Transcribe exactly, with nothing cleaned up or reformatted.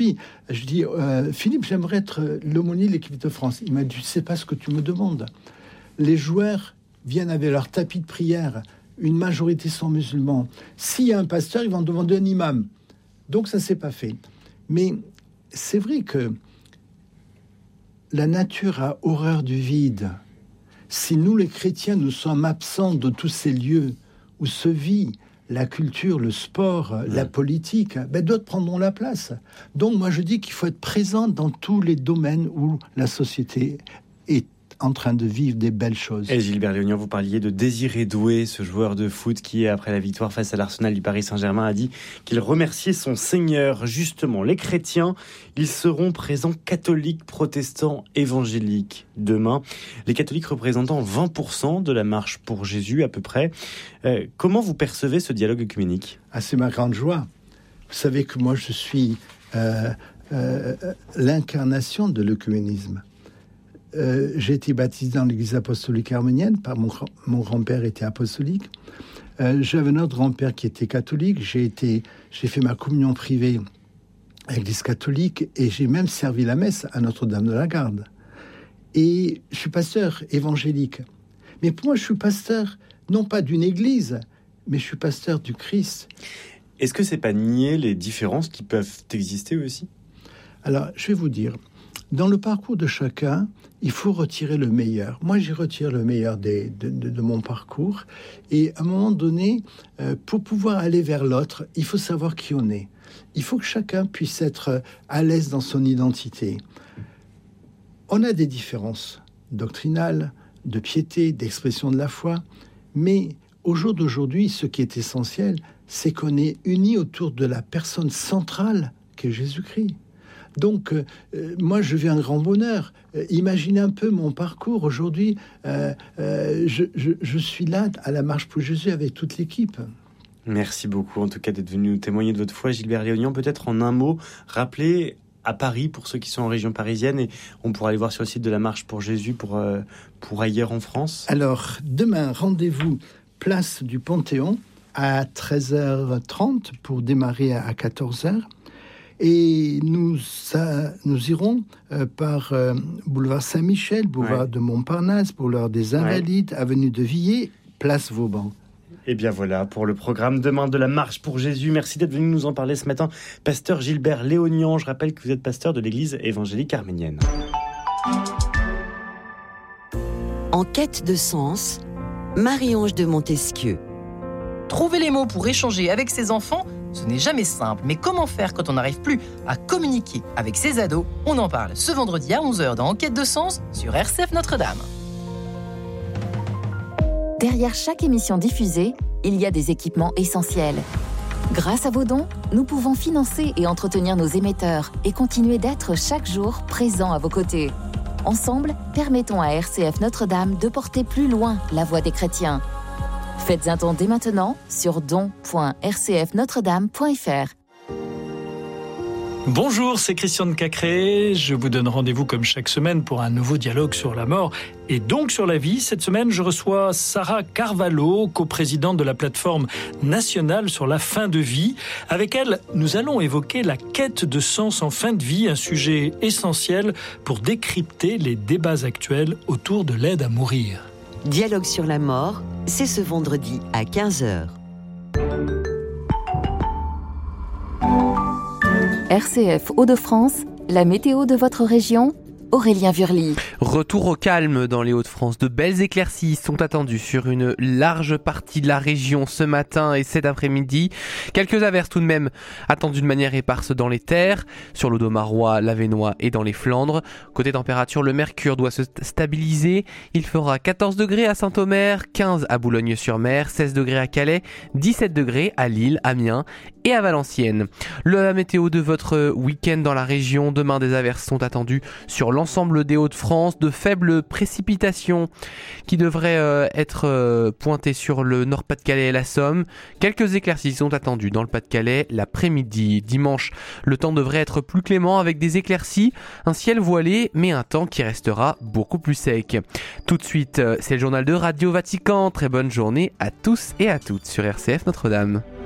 Je dis, euh, Philippe, j'aimerais être l'aumônier de l'équipe de France. Il m'a dit, tu sais pas ce que tu me demandes. Les joueurs viennent avec leur tapis de prière. Une majorité sont musulmans. S'il y a un pasteur, ils vont demander un imam. Donc ça s'est pas fait. Mais c'est vrai que la nature a horreur du vide. Si nous, les chrétiens, nous sommes absents de tous ces lieux où se vit la culture, le sport, mmh. la politique, ben d'autres prendront la place. Donc moi je dis qu'il faut être présent dans tous les domaines où la société est en train de vivre des belles choses. Et Gilbert Léonien, vous parliez de Désiré Doué, ce joueur de foot qui, après la victoire face à l'Arsenal du Paris Saint-Germain, a dit qu'il remerciait son Seigneur. Justement, les chrétiens, ils seront présents catholiques, protestants, évangéliques demain. Les catholiques représentant vingt pour cent de la marche pour Jésus à peu près. Euh, comment vous percevez ce dialogue œcuménique ? Ah, c'est ma grande joie. Vous savez que moi je suis euh, euh, l'incarnation de l'œcuménisme. Euh, j'ai été baptisé dans l'église apostolique arménienne, par mon, mon grand-père était apostolique. Euh, j'avais un autre grand-père qui était catholique. J'ai, été, j'ai fait ma communion privée à l'église catholique et j'ai même servi la messe à Notre-Dame de la Garde. Et je suis pasteur évangélique. Mais pour moi, je suis pasteur, non pas d'une église, mais je suis pasteur du Christ. Est-ce que c'est pas nier les différences qui peuvent exister aussi ? Alors, je vais vous dire, dans le parcours de chacun, il faut retirer le meilleur. Moi, j'y retire le meilleur des, de, de, de mon parcours. Et à un moment donné, euh, pour pouvoir aller vers l'autre, il faut savoir qui on est. Il faut que chacun puisse être à l'aise dans son identité. On a des différences doctrinales, de piété, d'expression de la foi. Mais au jour d'aujourd'hui, ce qui est essentiel, c'est qu'on est unis autour de la personne centrale qu'est Jésus-Christ. Donc, euh, moi, je vis un grand bonheur. Euh, imaginez un peu mon parcours. Aujourd'hui, euh, euh, je, je, je suis là à la Marche pour Jésus avec toute l'équipe. Merci beaucoup, en tout cas, d'être venu nous témoigner de votre foi. Gilbert Léonien, peut-être en un mot, rappeler à Paris, pour ceux qui sont en région parisienne, et on pourra aller voir sur le site de la Marche pour Jésus pour, euh, pour ailleurs en France. Alors, demain, rendez-vous place du Panthéon à treize heures trente pour démarrer à quatorze heures. Et nous, ça, nous irons euh, par euh, boulevard Saint-Michel, boulevard ouais. de Montparnasse, boulevard des Invalides, ouais. avenue de Villiers, place Vauban. Et bien voilà pour le programme demain de la Marche pour Jésus. Merci d'être venu nous en parler ce matin, pasteur Gilbert Léonien. Je rappelle que vous êtes pasteur de l'église évangélique arménienne. En quête de sens, Marie-Ange de Montesquieu. Trouver les mots pour échanger avec ses enfants, ce n'est jamais simple, mais comment faire quand on n'arrive plus à communiquer avec ses ados ? On en parle ce vendredi à onze heures dans Enquête de Sens sur R C F Notre-Dame. Derrière chaque émission diffusée, il y a des équipements essentiels. Grâce à vos dons, nous pouvons financer et entretenir nos émetteurs et continuer d'être chaque jour présents à vos côtés. Ensemble, permettons à R C F Notre-Dame de porter plus loin la voix des chrétiens. Faites un don dès maintenant sur don point r c f notre dame point f r. Bonjour, c'est Christian de Cacré. Je vous donne rendez-vous comme chaque semaine pour un nouveau dialogue sur la mort et donc sur la vie. Cette semaine, je reçois Sarah Carvalho, coprésidente de la plateforme nationale sur la fin de vie. Avec elle, nous allons évoquer la quête de sens en fin de vie, un sujet essentiel pour décrypter les débats actuels autour de l'aide à mourir. Dialogue sur la mort, c'est ce vendredi à quinze heures. R C F Hauts-de-France, la météo de votre région, Aurélien Vurly. Retour au calme dans les Hauts-de-France. De belles éclaircies sont attendues sur une large partie de la région ce matin et cet après-midi. Quelques averses tout de même attendues de manière éparse dans les terres, sur l'Audomarois, l'Avesnois et dans les Flandres. Côté température, le mercure doit se stabiliser. Il fera quatorze degrés à Saint-Omer, quinze à Boulogne-sur-Mer, seize degrés à Calais, dix-sept degrés à Lille, Amiens et à Valenciennes. La météo de votre week-end dans la région. Demain, des averses sont attendues sur l'ensemble des Hauts-de-France, de faibles précipitations qui devraient euh, être euh, pointées sur le Nord-Pas-de-Calais et la Somme. Quelques éclaircies sont attendues dans le Pas-de-Calais l'après-midi. Dimanche, le temps devrait être plus clément avec des éclaircies, un ciel voilé, mais un temps qui restera beaucoup plus sec. Tout de suite, c'est le journal de Radio Vatican. Très bonne journée à tous et à toutes sur R C F Notre-Dame.